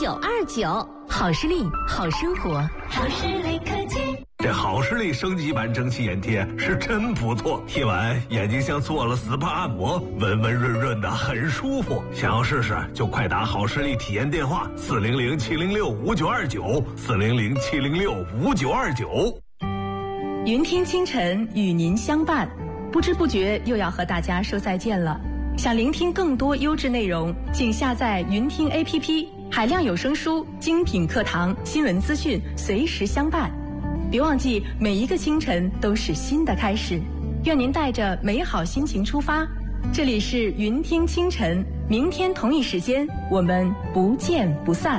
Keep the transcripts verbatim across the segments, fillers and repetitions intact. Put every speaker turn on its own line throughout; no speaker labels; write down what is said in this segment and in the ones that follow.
九二九。好视力，好生活，好视力科技。
这好视力升级版蒸汽眼贴是真不错，贴完眼睛像做了 S P A 按摩，温温润润的，很舒服。想要试试就快打好视力体验电话四零零七零六五九二九四零零七零六五九二九。
云听清晨与您相伴，不知不觉又要和大家说再见了。想聆听更多优质内容，请下载云听 A P P， 海量有声书、精品课堂、新闻资讯，随时相伴。别忘记，每一个清晨都是新的开始。愿您带着美好心情出发。这里是云听清晨，明天同一时间，我们不见不散。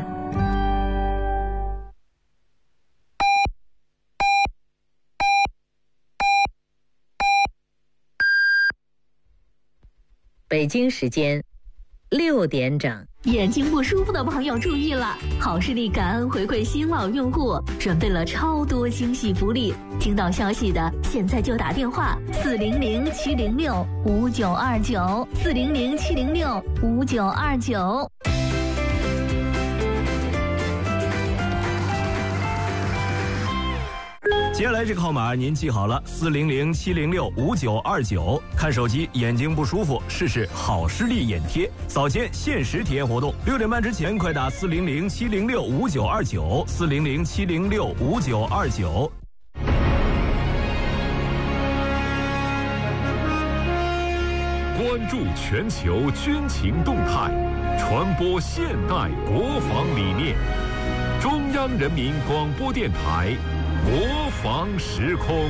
北京时间六点整。
眼睛不舒服的朋友注意了，好视力感恩回馈新老用户，准备了超多惊喜福利。听到消息的现在就打电话四零零七零六五九二九四零零七零六五九二九。
接下来这个号码您记好了，四零零七零六五九二九。看手机眼睛不舒服，试试好视力眼贴，早间限时体验活动，六点半之前快打四零零七零六五九二九四零零七零六五九二九。
关注全球军情动态，传播现代国防理念。中央人民广播电台国防时空，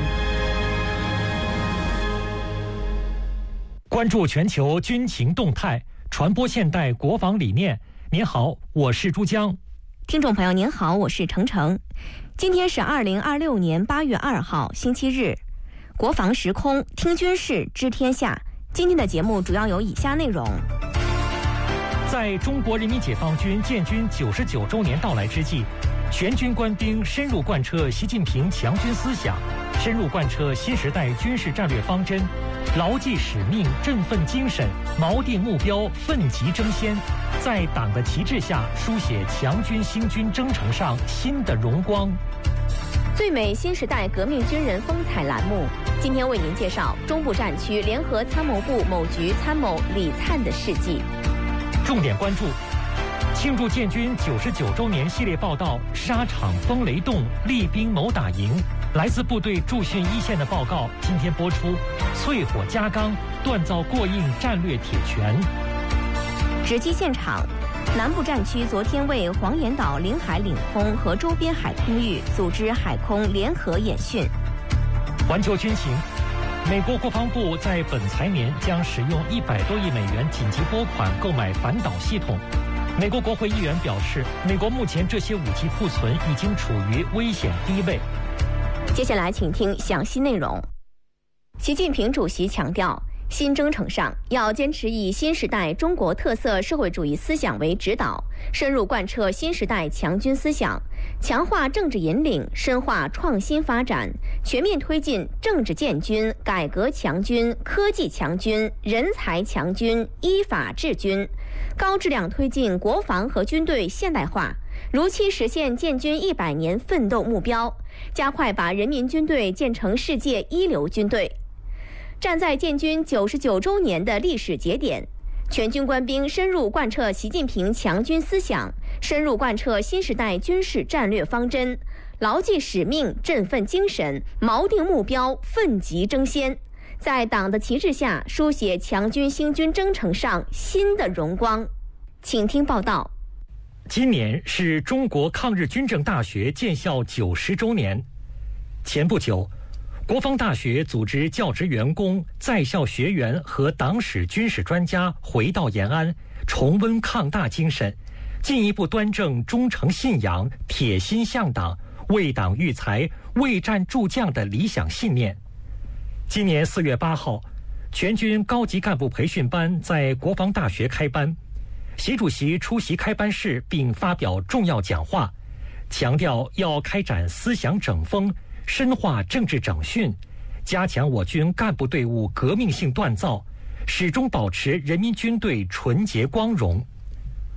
关注全球军情动态，传播现代国防理念。您好，我是珠江。
听众朋友您好，我是程程。今天是二零二六年八月二号，星期日。国防时空，听军事，知天下。今天的节目主要有以下内容。
在中国人民解放军建军九十九周年到来之际，全军官兵深入贯彻习近平强军思想，深入贯彻新时代军事战略方针，牢记使命，振奋精神，锚定目标，奋楫争先，在党的旗帜下书写强军兴军征程上新的荣光。
最美新时代革命军人风采栏目，今天为您介绍中部战区联合参谋部某局参谋李灿的事迹。
重点关注庆祝建军九十九周年系列报道，沙场风雷动，厉兵谋打赢。来自部队驻训一线的报告，今天播出。淬火加钢，锻造过硬战略铁拳。
直击现场，南部战区昨天为黄岩岛领海领空和周边海空域组织海空联合演训。
环球军情，美国国防部在本财年将使用一百多亿美元紧急拨款购买反导系统。美国国会议员表示，美国目前这些武器库存已经处于危险低位。
接下来请听详细内容。习近平主席强调，新征程上要坚持以新时代中国特色社会主义思想为指导，深入贯彻新时代强军思想，强化政治引领，深化创新发展，全面推进政治建军、改革强军、科技强军、人才强军、依法治军，高质量推进国防和军队现代化，如期实现建军一百年奋斗目标，加快把人民军队建成世界一流军队。站在建军九十九周年的历史节点，全军官兵深入贯彻习近平强军思想，深入贯彻新时代军事战略方针，牢记使命，振奋精神，锚定目标，奋楫争先，在党的旗帜下书写强军兴军征程上新的荣光。请听报道。
今年是中国抗日军政大学建校九十周年。前不久，国防大学组织教职员工、在校学员和党史军事专家回到延安，重温抗大精神，进一步端正忠诚信仰、铁心向党、为党育才、为战助将的理想信念。今年四月八号，全军高级干部培训班在国防大学开班，习主席出席开班式并发表重要讲话，强调要开展思想整风，深化政治整训，加强我军干部队伍革命性锻造，始终保持人民军队纯洁光荣。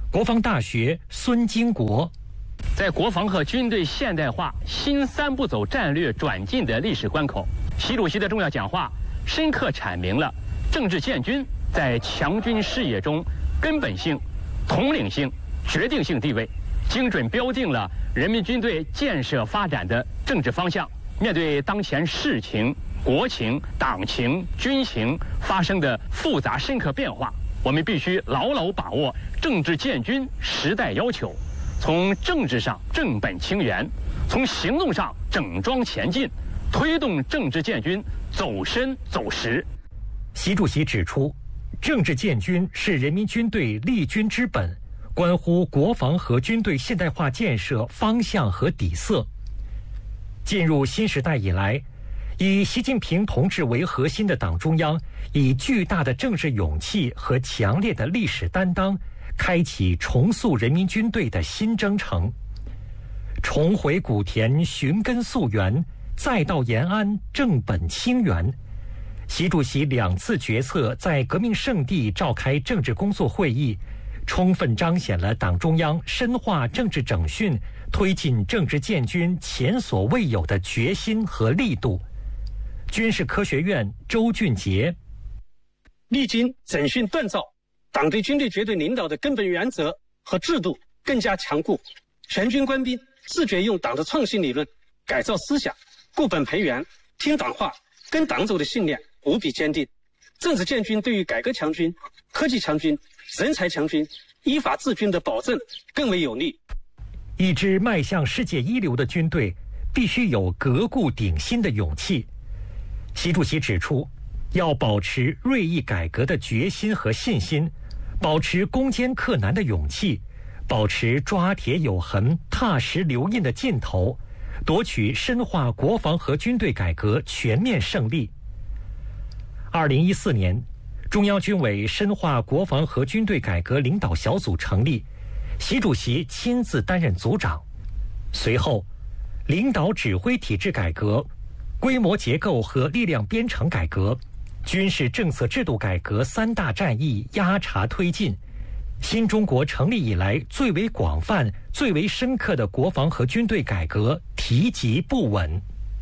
国防大学孙金国。
在国防和军队现代化新三步走战略转进的历史关口，习主席的重要讲话深刻阐明了政治建军在强军事业中根本性、统领性、决定性地位，精准标定了人民军队建设发展的政治方向。面对当前事情、国情、党情、军情发生的复杂深刻变化，我们必须牢牢把握政治建军时代要求，从政治上正本清源，从行动上整装前进，推动政治建军走深走实。
习主席指出，政治建军是人民军队立军之本，关乎国防和军队现代化建设方向和底色。进入新时代以来，以习近平同志为核心的党中央，以巨大的政治勇气和强烈的历史担当，开启重塑人民军队的新征程。重回古田，寻根溯源，再到延安，正本清源。习主席两次决策在革命圣地召开政治工作会议，充分彰显了党中央深化政治整训、推进政治建军前所未有的决心和力度。军事科学院周俊杰，
历经整训锻造，党对军队绝对领导的根本原则和制度更加强固，全军官兵自觉用党的创新理论改造思想，固本培元，听党话，跟党走的信念无比坚定。政治建军对于改革强军、科技强军、人才强军、依法治军的保证更为有利。
一支迈向世界一流的军队，必须有革故鼎新的勇气。习主席指出，要保持锐意改革的决心和信心，保持攻坚克难的勇气，保持抓铁有痕、踏实留印的劲头，夺取深化国防和军队改革全面胜利。二零一四年，中央军委深化国防和军队改革领导小组成立，习主席亲自担任组长。随后，领导指挥体制改革、规模结构和力量编程改革、军事政策制度改革三大战役压茬推进，新中国成立以来最为广泛、最为深刻的国防和军队改革提及不稳。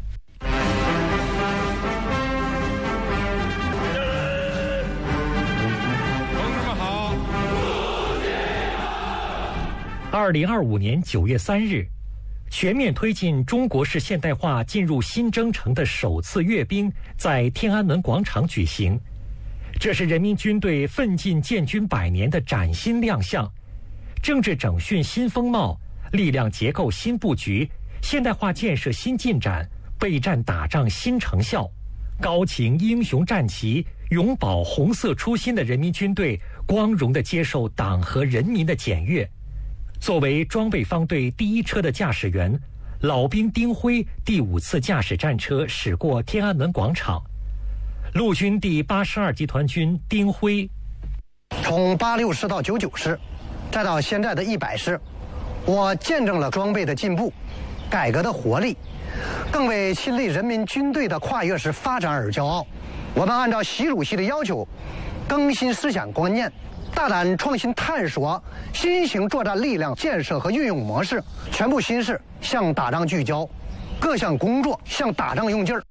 二零二五年九月三日，全面推进中国式现代化进入新征程的首次阅兵在天安门广场举行。这是人民军队奋进建军百年的崭新亮相，政治整训新风貌，力量结构新布局，现代化建设新进展，备战打仗新成效。高擎英雄战旗，永葆红色初心的人民军队，光荣地接受党和人民的检阅。作为装备方队第一车的驾驶员，老兵丁辉第五次驾驶战车驶过天安门广场。陆军第八十二集团军丁辉，
从八六师到九九师，再到现在的一百师，我见证了装备的进步，改革的活力，更为亲历人民军队的跨越式发展而骄傲。我们按照习主席的要求，更新思想观念，大胆创新探索新型作战力量建设和运用模式，全部心思向打仗聚焦，各项工作向打仗用劲儿。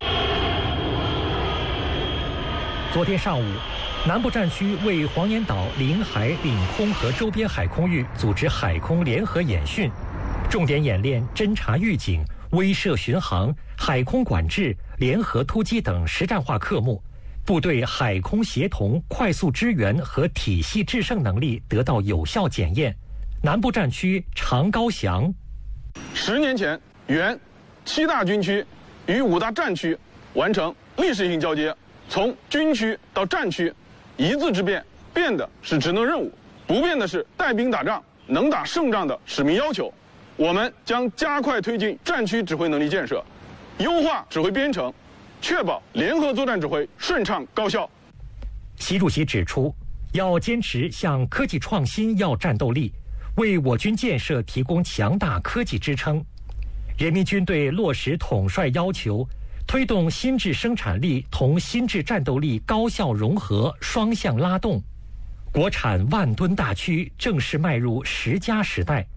昨天上午，南部战区为黄岩岛临海领空和周边海空域组织海空联合演训，重点演练侦察预警、威慑巡航、海空管制、联合突击等实战化科目，部队海空协同、快速支援和体系制胜能力得到有效检验。南部战区常高翔，
十年前，原七大军区与五大战区完成历史性交接，从军区到战区，一字之变，变的是职能任务，不变的是带兵打仗、能打胜仗的使命要求。我们将加快推进战区指挥能力建设，优化指挥编程，确保联合作战指挥顺畅高效。
习主席指出，要坚持向科技创新要战斗力，为我军建设提供强大科技支撑。人民军队落实统帅要求，推动新质生产力同新质战斗力高效融合、双向拉动。 国产万吨大驱正式迈入十佳时代。